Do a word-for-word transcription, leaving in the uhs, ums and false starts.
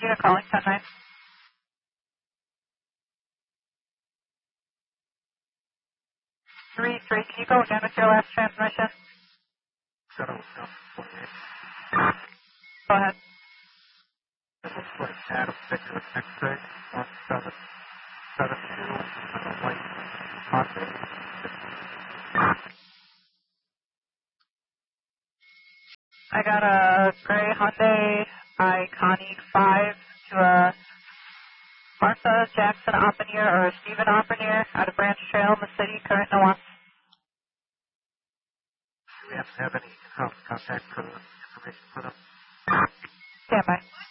You're calling ten nine. Three three. Can you go again with your last transmission? Settle stuff forty-eight. Go ahead. It looks like Adam Victor X-ray one seven seven two on a white Hyundai. I got a gray Hyundai Iconic five to a Martha Jackson Openier or Stephen Openier out of Branch Trail in the city, current no one. Do we have to have any in-house contact for the information for them? Stand by.